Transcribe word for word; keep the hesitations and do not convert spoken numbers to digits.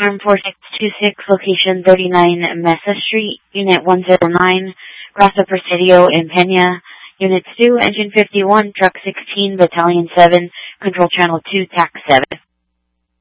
Arm four six two six, location thirty-nine Mesa Street, Unit one oh nine, Gracia Presidio in Peña. Unit two, Engine fifty-one, Truck sixteen, Battalion seven, Control Channel two, Tac seven.